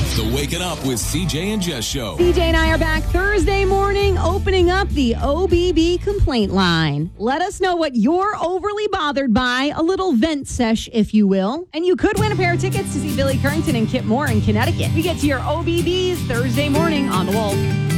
The Waking Up with CJ and Jess show. CJ and I are back Thursday morning, opening up the OBB complaint line. Let us know what you're overly bothered by, a little vent sesh, if you will. And you could win a pair of tickets to see Billy Currington and Kip Moore in Connecticut. We get to your OBBs Thursday morning on The Wolf.